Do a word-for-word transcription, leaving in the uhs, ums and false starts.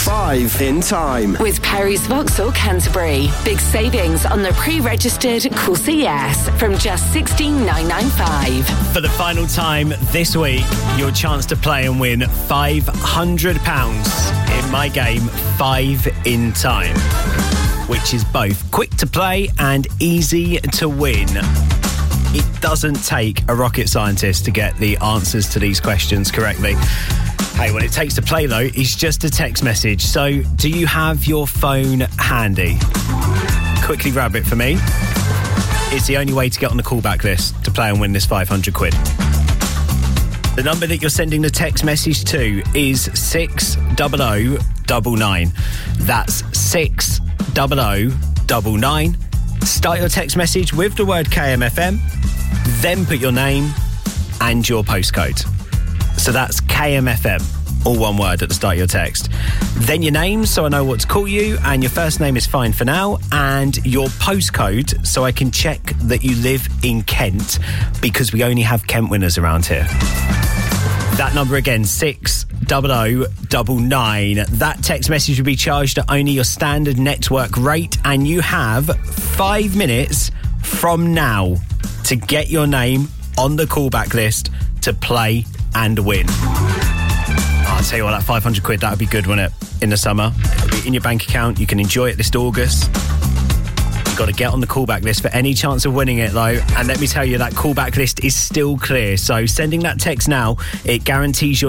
Five in time. With Perry's Vauxhall Canterbury. Big savings on the pre-registered Corsa Yes from just sixteen thousand nine hundred ninety-five. For the final time this week, your chance to play and win five hundred pounds in my game, Five in Time, which is both quick to play and easy to win. It doesn't take a rocket scientist to get the answers to these questions correctly. Hey, what it takes to play, though, is just a text message. So, do you have your phone handy? Quickly grab it for me. It's the only way to get on the callback list to play and win this five hundred quid. The number that you're sending the text message to is six double oh double nine. That's six double oh double nine. Start your text message with the word K M F M, then put your name and your postcode. So that's K M F M, all one word at the start of your text. Then your name, so I know what to call you, and your first name is fine for now, and your postcode, so I can check that you live in Kent, because we only have Kent winners around here. That number again, six double oh double nine. That text message will be charged at only your standard network rate, and you have five minutes from now to get your name on the callback list to play and win. I'll tell you what, that five hundred quid, that would be good, wouldn't it? In the summer. It'll be in your bank account. You can enjoy it this August. You've got to get on the callback list for any chance of winning it, though. And let me tell you, that callback list is still clear. So sending that text now, it guarantees your